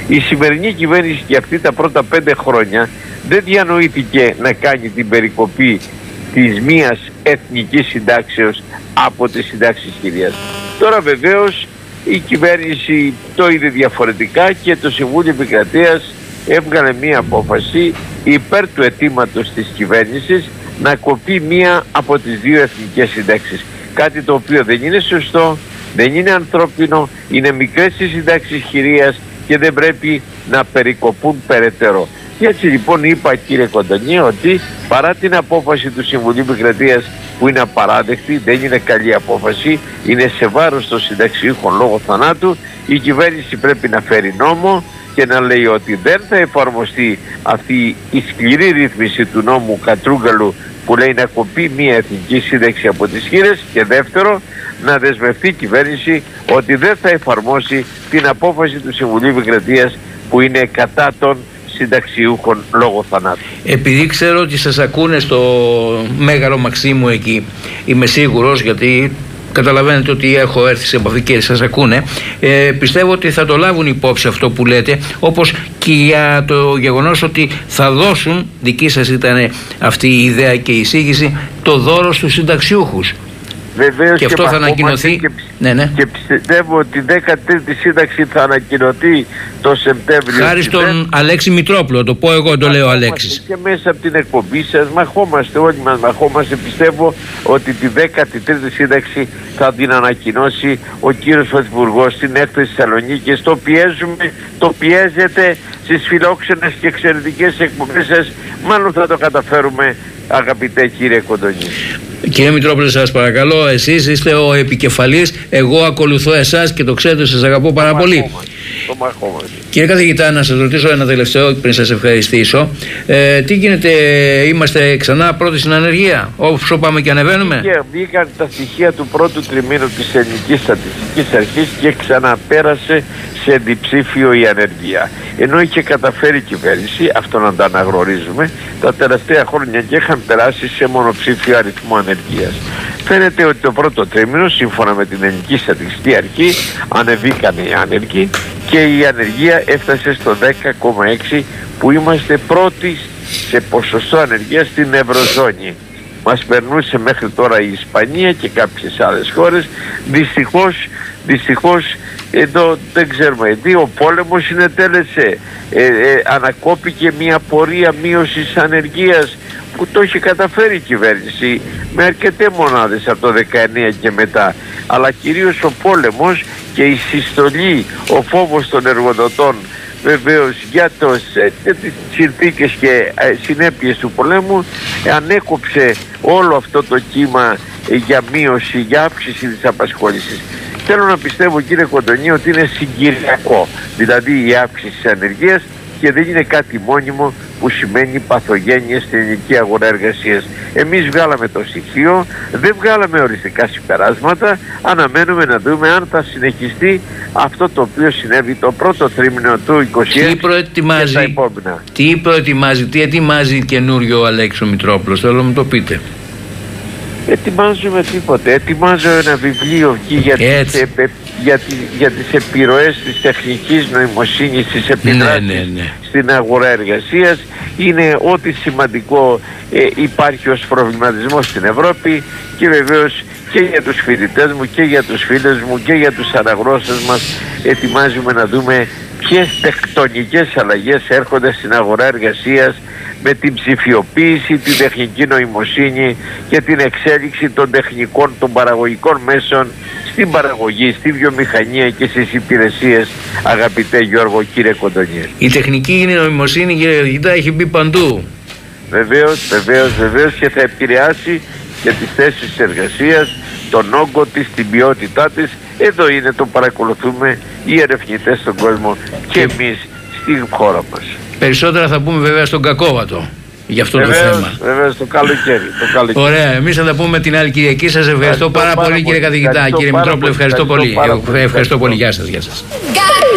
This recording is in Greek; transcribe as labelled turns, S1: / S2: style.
S1: Η σημερινή κυβέρνηση και αυτή τα πρώτα 5 χρόνια δεν διανοήθηκε να κάνει την περικοπή της μίας εθνικής συντάξεως από τις συντάξεις χειρίας. Τώρα βεβαίως η κυβέρνηση το είδε διαφορετικά και το Συμβούλιο Επικρατείας έβγαλε μία απόφαση υπέρ του αιτήματος της κυβέρνησης να κοπεί μία από τις δύο εθνικές συντάξεις. Κάτι το οποίο δεν είναι σωστό, δεν είναι ανθρώπινο, είναι μικρές οι συντάξεις χειρίας και δεν πρέπει να περικοπούν περαιτέρω. Και έτσι λοιπόν είπα, κύριε Κοντονή, ότι παρά την απόφαση του Συμβουλίου Επικρατείας που είναι απαράδεκτη, δεν είναι καλή απόφαση, είναι σε βάρος των συνταξιούχων λόγω θανάτου, η κυβέρνηση πρέπει να φέρει νόμο και να λέει ότι δεν θα εφαρμοστεί αυτή η σκληρή ρύθμιση του νόμου Κατρούγκαλου που λέει να κοπεί μία εθνική σύνταξη από τις χήρες, και δεύτερο, να δεσμευτεί η κυβέρνηση ότι δεν θα εφαρμόσει την απόφαση του Συμβουλίου Επικρατείας που είναι κατά των συνταξιούχων λόγω θανάτου. Επειδή ξέρω ότι σας ακούνε στο Μέγαρο Μαξίμου εκεί, είμαι σίγουρος, γιατί καταλαβαίνετε ότι έχω έρθει σε επαφή και σας ακούνε, πιστεύω ότι θα το λάβουν υπόψη αυτό που λέτε, όπως και για το γεγονός ότι θα δώσουν, δική σας ήταν αυτή η ιδέα και η εισήγηση, το δώρο στους συνταξιούχους. Βεβαίως, και αυτό θα ανακοινωθεί. Και πιστεύω ότι η 13η σύνταξη θα ανακοινωθεί το Σεπτέμβριο. Χάρη στον Αλέξη Μητρόπουλο, το πω εγώ, το λέω Αλέξης. Και μέσα από την εκπομπή σας μαχόμαστε, όλοι μας μαχόμαστε. Πιστεύω ότι τη 13η σύνταξη θα την ανακοινώσει ο κύριος Πρωθυπουργός στην έκθεση Θεσσαλονίκης. Το πιέζουμε, το πιέζετε στις φιλόξενες και εξαιρετικές εκπομπές σας. Μάλλον θα το καταφέρουμε, αγαπητέ κύριε Κοντονή. Κύριε Μητρόπουλε, σας παρακαλώ, εσείς είστε ο επικεφαλής, εγώ ακολουθώ εσάς και το ξέρετε, σας αγαπώ πάρα πολύ. Το μαχόμαστε. Κύριε καθηγητά, να σας ρωτήσω ένα τελευταίο πριν σας ευχαριστήσω. Τι γίνεται, είμαστε ξανά πρώτοι στην ανεργία, όσο πάμε και ανεβαίνουμε? Βγήκαν τα στοιχεία του πρώτου τριμήνου της Ελληνικής Στατιστικής Αρχής και ξαναπέρασε σε διψήφιο η ανεργία. Ενώ είχε καταφέρει η κυβέρνηση, αυτό να το αναγνωρίζουμε, τα τελευταία χρόνια και είχαν περάσει σε μονοψήφιο αριθμό ανεργίας. Φαίνεται ότι το πρώτο τρίμηνο, σύμφωνα με την Ελληνική Στατιστική Αρχή, ανεβήκαν οι άνεργοι και η ανεργία έφτασε στο 10,6, που είμαστε πρώτοι σε ποσοστό ανεργίας στην Ευρωζώνη. Μας περνούσε μέχρι τώρα η Ισπανία και κάποιες άλλες χώρες. Δυστυχώς εδώ δεν ξέρουμε γιατί ο πόλεμος συνετέλεσε, ανακόπηκε μια πορεία μείωσης ανεργίας που το έχει καταφέρει η κυβέρνηση με αρκετές μονάδες από το 19 και μετά, αλλά κυρίως ο πόλεμος και η συστολή, ο φόβος των εργοδοτών βεβαίως για τις συνθήκες και συνέπειες του πολέμου ανέκοψε όλο αυτό το κύμα για μείωση, για αύξηση της απασχόλησης. Θέλω να πιστεύω, κύριε Κοντονή, ότι είναι συγκυριακό, δηλαδή η αύξηση της ανεργίας, και δεν είναι κάτι μόνιμο που σημαίνει παθογένεια στην ελληνική αγορά εργασίας. Εμείς βγάλαμε το στοιχείο, δεν βγάλαμε οριστικά συμπεράσματα, αναμένουμε να δούμε αν θα συνεχιστεί αυτό το οποίο συνέβη το πρώτο τρίμηνο του 2021 και τα επόμενα. Τι ετοιμάζει καινούριο ο Αλέξης Μητρόπουλος, θέλω να μου το πείτε. Ετοιμάζουμε τίποτε. Ετοιμάζω ένα βιβλίο για τις επιρροές της τεχνικής νοημοσύνης, της επιδράσεις στην αγορά εργασίας. Είναι ό,τι σημαντικό υπάρχει ως προβληματισμός στην Ευρώπη, και βεβαίως και για τους φοιτητές μου και για τους φίλους μου και για τους αναγνώστες μας ετοιμάζουμε να δούμε ποιες τεκτονικές αλλαγές έρχονται στην αγορά εργασίας με την ψηφιοποίηση, την τεχνική νοημοσύνη και την εξέλιξη των τεχνικών, των παραγωγικών μέσων στην παραγωγή, στη βιομηχανία και στις υπηρεσίες, αγαπητέ Γιώργο, κύριε Κοντονή. Η τεχνική νοημοσύνη, κύριε Γητά, έχει μπει παντού. Βεβαίως, και θα επηρεάσει και τις θέσεις εργασίας, τον όγκο της, την ποιότητά της. Εδώ είναι, το παρακολουθούμε οι ερευνητές στον κόσμο και εμείς στη χώρα μας. Περισσότερα θα πούμε βέβαια στον Κακόβατο για αυτό το θέμα. Βεβαίως, το καλοκαίρι. Ωραία, εμείς θα τα πούμε την άλλη Κυριακή. Σας ευχαριστώ πάρα πολύ, κύριε καθηγητά. Κύριε Μητρόπουλε, ευχαριστώ πολύ. Ευχαριστώ πολύ. Γεια σας.